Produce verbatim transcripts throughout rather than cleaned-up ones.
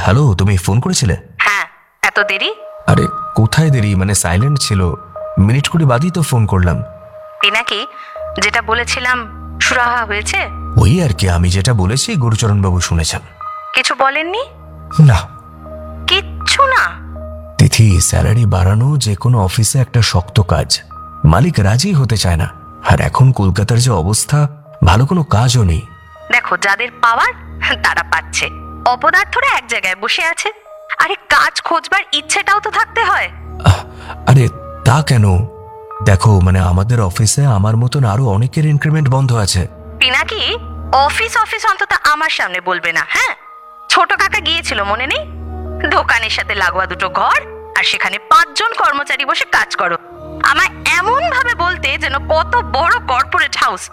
Hello, তুমি phone করেছিলে? হ্যাঁ, এত দেরি? আরে কোথায় দেরি, মানে সাইলেন্ট ছিল, মিনিট কুড়ি বাদই তো ফোন করলাম। পিনাকি, যেটা বলেছিলাম সুরাহা হয়েছে? ওই আর কি, আমি যেটা বলেছি গুরুচরণ বাবু শুনেছেন। কিছু বলেননি? না, কিচ্ছু না? তিথি, স্যালারি বাড়ানো যে কোনো অফিসে একটা শক্ত কাজ, মালিক রাজি হতে চায় না। আর এখন কলকাতার যে অবস্থা, ভালো কোনো কাজও নেই। দেখো, যাদের পাওয়ার তারা পাচ্ছে, অপদার্থরা এক জায়গায় বসে আছে। আরে কাজ খোঁজবার ইচ্ছেটাও তো থাকতে হয়। আহ, আরে তা কেন? দেখো, মানে আমাদের অফিসে আমার মতন আরো অনেকের ইনক্রিমেন্ট বন্ধ আছে। পিনাকি, অফিস অফিস অন্তত আমার সামনে বলবে না, হ্যাঁ? ছোট কাকা গিয়েছিল, মনে নেই? দোকানের সাথে লাগোয়া দুটো ঘর, আর সেখানে পাঁচজন কর্মচারী বসে কাজ করো। আমায় এমন ভাবে বলতে যেন কত বড় কর্পোরেট হাউস।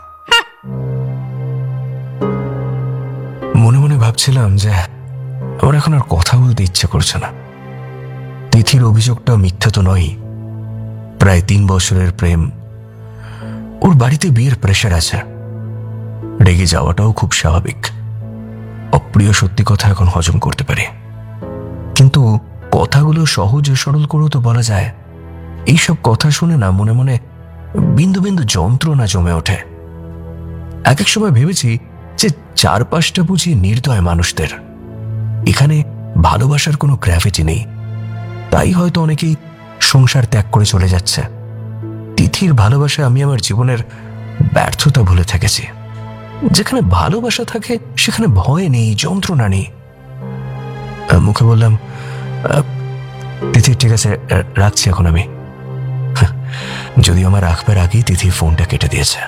মনে মনে ভাবছিলাম যে আমার এখন আর কথা বলতে ইচ্ছে করছে না। তিথির অভিযোগটা মিথ্যা তো নয়। প্রায় তিন বছরের প্রেম, ওর বাড়িতে বিয়ের প্রেশার আছে, রেগে যাওয়াটাও খুব স্বাভাবিক। অপ্রিয় সত্যি কথা এখন হজম করতে পারে, কিন্তু কথাগুলো সহজ ও সরল করেও তো বলা যায়। এইসব কথা শুনে না মনে মনে বিন্দু বিন্দু যন্ত্রণা জমে ওঠে। এক এক সময় ভেবেছি যে চারপাশটা বুঝি নির্দয় মানুষদের, এখানে ভালোবাসার কোনো গ্র্যাভিটি নেই, তাই হয়তো অনেকেই সংসার ত্যাগ করে চলে যাচ্ছে। তিথির ভালোবাসা আমি আমার জীবনের ব্যর্থতা ভুলে থেকেছি। যেখানে ভালোবাসা থাকে সেখানে ভয় নেই, যন্ত্রণা নেই। মুখে বললাম, তিথি ঠিক আছে, রাখছি এখন আমি। যদিও আমার রাখবার আগেই তিথি ফোনটা কেটে দিয়েছে।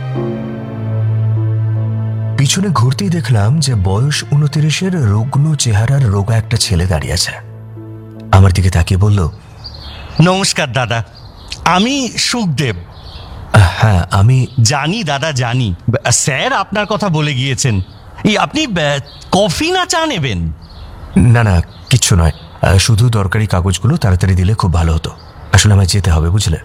পিছনে ঘুরতেই দেখলাম যে বয়স উনত্রিশের রুগ্ন চেহারার রোগা একটা ছেলে দাঁড়িয়ে আছে। আমার দিকে তাকিয়ে বলল, নমস্কার দাদা, আমি সুখদেব। হ্যাঁ আমি জানি দাদা, জানি। স্যার আপনার কথা বলে গিয়েছেন। এই আপনি কফি না চা নেবেন? না না, কিচ্ছু নয়, শুধু দরকারি কাগজগুলো তাড়াতাড়ি দিলে খুব ভালো হতো। আসলে আমায় যেতে হবে, বুঝলে।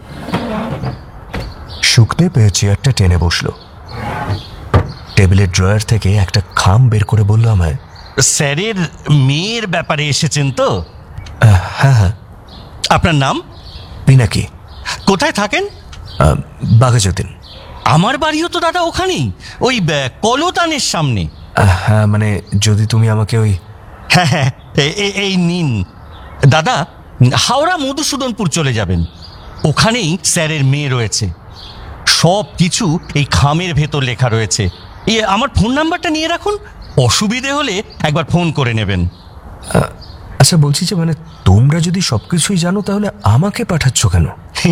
সুখদেব চেয়ারটা টেনে বসলো, টেবিলের ড্রয়ার থেকে একটা খাম বের করে বলল আমায়, স্যারের মেয়ের ব্যাপারে এসেছেন তো? হ্যাঁ হ্যাঁ। আপনার নাম? পিনাকি। কোথায় থাকেন? বাঘাযতীন। আমার বাড়িও তো দাদা ওখানেই, ওই কলতানের সামনে। হ্যাঁ, মানে যদি তুমি আমাকে ওই হ্যাঁ হ্যাঁ এই নিন দাদা, হাওড়া মধুসূদনপুর চলে যাবেন, ওখানেই স্যারের মেয়ে রয়েছে। সব কিছু এই খামের ভেতর লেখা রয়েছে। ইয়ে, আমার ফোন নাম্বারটা নিয়ে রাখুন, অসুবিধে হলে একবার ফোন করে নেবেন। আচ্ছা, বলছি যে মানে তোমরা যদি সবকিছুই জানো তাহলে আমাকে পাঠাচ্ছ কেন?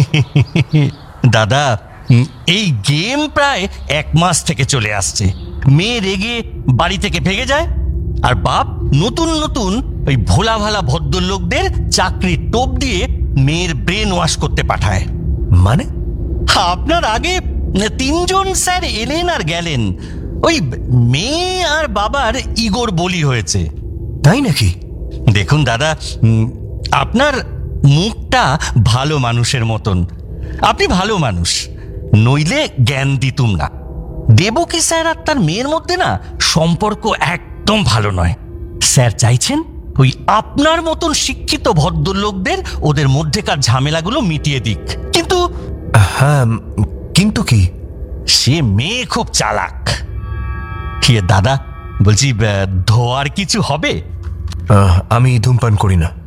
দাদা, এই গেম প্রায় এক মাস থেকে চলে আসছে। মেয়ে রেগে বাড়ি থেকে ভেগে যায়, আর বাপ নতুন নতুন ওই ভোলা ভালা ভদ্রলোকদের চাকরির টোপ দিয়ে মেয়ের ব্রেন ওয়াশ করতে পাঠায়। মানে? আপনার আগে তিনজন স্যার এলেন আর গেলেন, ওই মেয়ে আর বাবার ইগোর বলি হয়েছে। তাই নাকি? দেখুন দাদা, আপনার মুখটা ভালো মানুষের মতন, আপনি ভালো মানুষ, নইলে জ্ঞান দিতুম না। দেবকী স্যার আর তার মেয়ের মধ্যে না সম্পর্ক একদম ভালো নয়। স্যার চাইছেন ওই আপনার মতন শিক্ষিত ভদ্রলোকদের ওদের মধ্যেকার ঝামেলাগুলো মিটিয়ে দিক। কিন্তু হ্যাঁ, কিন্তু কি? সে মেয়ে খুব চালাক। কি দাদা, বলছি ধোয়ার কিছু হবে? আমি ধূমপান করি না।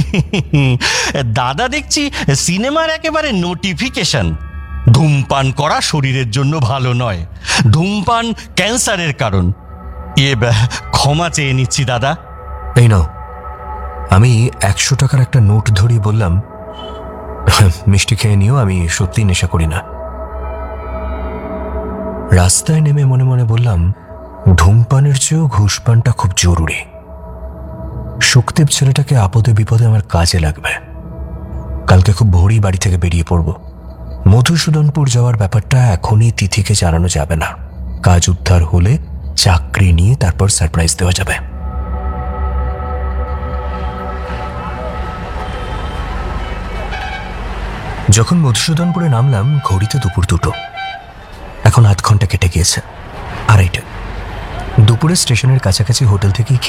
দাদা দেখছি সিনেমার একেবারে নোটিফিকেশন। ধূমপান করা শরীরের জন্য ভালো নয়, ধূমপান ক্যান্সারের কারণ। এ ক্ষমা চেয়ে নিচ্ছি দাদা। এই নাও, আমি একশো টাকার একটা নোট ধরিয়ে বললাম, মিষ্টি খেয়ে নিও, আমি সত্যি নেশা করি না। রাস্তায় নেমে মনে মনে বললাম, ধূমপানের চেয়েও ঘুষপানটা খুব জরুরি। সুখদেব ছেলেটাকে আপদে বিপদে আমার কাজে লাগবে। কালকে খুব ভোরই বাড়ি থেকে বেরিয়ে পড়ব। মধুসূদনপুর যাওয়ার ব্যাপারটা এখনই তিথিকে জানানো যাবে না। কাজ উদ্ধার হলে চাকরি নিয়ে তারপর সারপ্রাইজ দেওয়া যাবে। যখন মধুসূদনপুরে নামলাম, ঘড়িতে দুপুর দুটো। এখন আধ ঘন্টা কেটে গিয়েছে, আড়াইটা। দুপুরে স্টেশনের কাছাকাছি হোটেল থেকেই